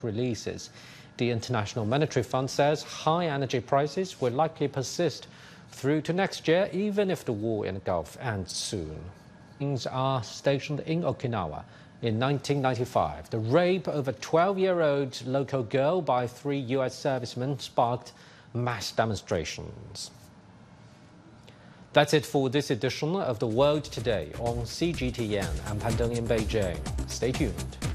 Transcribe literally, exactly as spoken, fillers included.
releases. The International Monetary Fund says high energy prices will likely persist through to next year, even if the war in the Gulf ends soon. Things are stationed in Okinawa. In nineteen ninety-five, the rape of a twelve-year-old local girl by three U S servicemen sparked mass demonstrations. That's it for this edition of The World Today on C G T N. I'm Pan Deng in Beijing. Stay tuned.